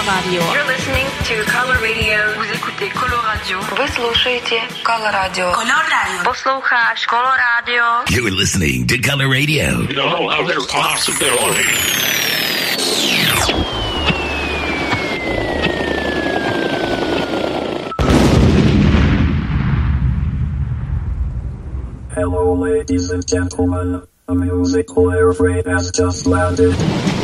Radio. You're listening to Color Radio. Vous écoutez Color Radio. Вы слушаете Color Radio. Color Radio. Послухаешь Color Radio. You're listening to Color Radio. No other possibility. Hello, ladies and gentlemen. A musical air freight has just landed.